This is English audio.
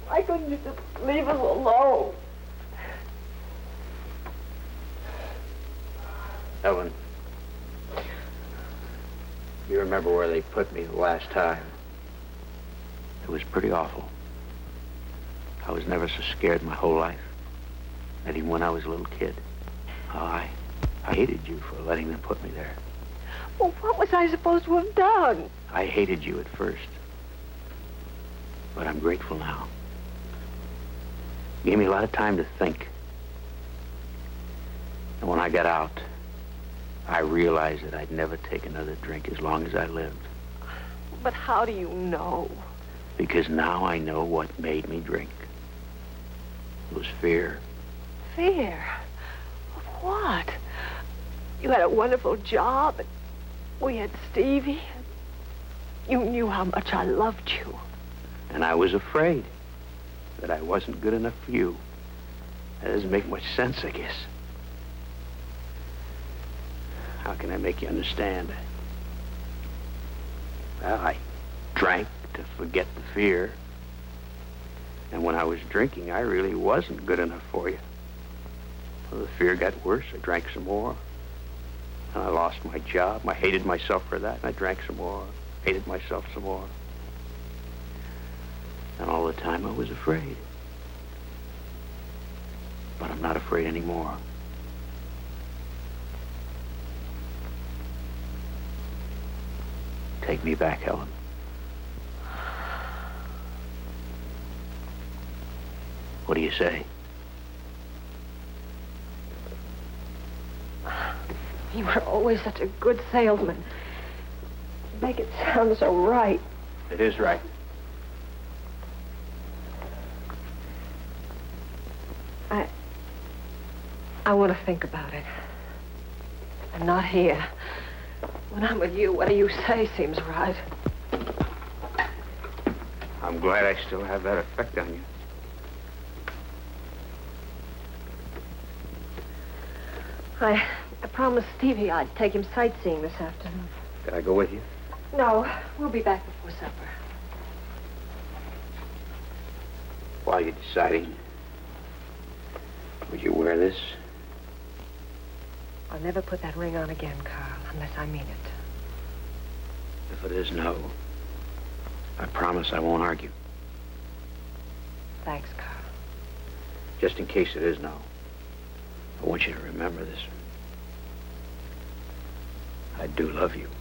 Why couldn't you just leave us alone? Ellen, you remember where they put me the last time? It was pretty awful. I was never so scared in my whole life. Not even when I was a little kid. Oh, I hated you for letting them put me there. Well, what was I supposed to have done? I hated you at first. But I'm grateful now. You gave me a lot of time to think. And when I got out, I realized that I'd never take another drink as long as I lived. But how do you know? Because now I know what made me drink. It was fear. Fear? Of what? You had a wonderful job, and we had Stevie. You knew how much I loved you. And I was afraid that I wasn't good enough for you. That doesn't make much sense, I guess. How can I make you understand? Well, I drank to forget the fear. And when I was drinking, I really wasn't good enough for you. Well, the fear got worse. I drank some more. And I lost my job. I hated myself for that. And I drank some more. Hated myself some more. And all the time I was afraid. But I'm not afraid anymore. Take me back, Helen. What do you say? You were always such a good salesman. You make it sound so right. It is right. I want to think about it. I'm not here. When I'm with you, whatever you say seems right. I'm glad I still have that effect on you. I promised Stevie I'd take him sightseeing this afternoon. Could I go with you? No, we'll be back before supper. While you're deciding, would you wear this? I'll never put that ring on again, Carl, unless I mean it. If it is no, I promise I won't argue. Thanks, Carl. Just in case it is no, I want you to remember this. I do love you.